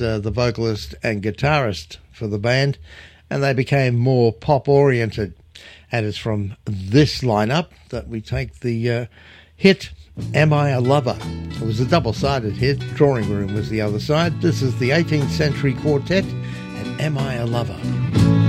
the vocalist and guitarist for the band, and they became more pop-oriented. And it's from this lineup that we take the hit Am I a Lover? It was a double-sided hit. Drawing Room was the other side. This is the 18th Century Quartet and Am I a Lover?